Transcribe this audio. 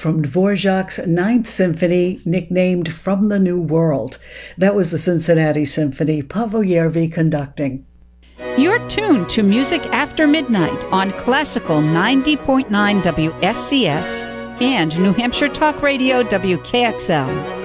from Dvorak's Ninth Symphony, nicknamed From the New World. That was the Cincinnati Symphony, Pavel Yervi conducting. You're tuned to Music After Midnight on Classical 90.9 WSCS and New Hampshire Talk Radio WKXL.